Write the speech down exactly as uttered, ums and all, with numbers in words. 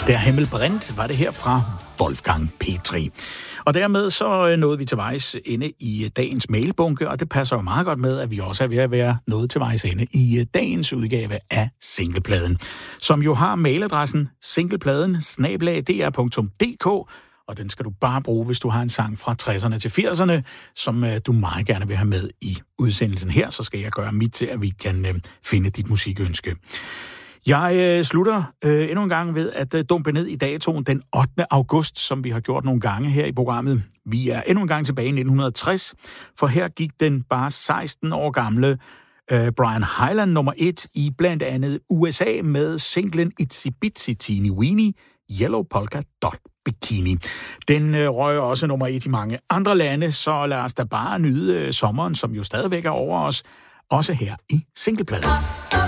Der Himmelbrennt var det her fra Wolfgang Petri. Og dermed så nåede vi til vejs ende i dagens mailbunke, og det passer jo meget godt med, at vi også er ved at være nået til vejs ende i dagens udgave af Singlepladen, som jo har mailadressen singlepladen snabel-a d r punktum d k, og den skal du bare bruge, hvis du har en sang fra tresserne til firserne, som du meget gerne vil have med i udsendelsen her. Så skal jeg gøre mit til, at vi kan øh, finde dit musikønske. Jeg øh, slutter øh, endnu en gang ved at øh, dumpe ned i datoen den ottende august, som vi har gjort nogle gange her i programmet. Vi er endnu en gang tilbage i nitten tres, for her gik den bare seksten år gamle øh, Brian Hyland nummer et i blandt andet U S A med singlen Itsy Bitsy Teeny Weeny, Yellow Polka Dot Bikini. Den øh, røg også nummer et i mange andre lande, så lad os da bare nyde øh, sommeren, som jo stadigvæk er over os, også her i Singlepladen.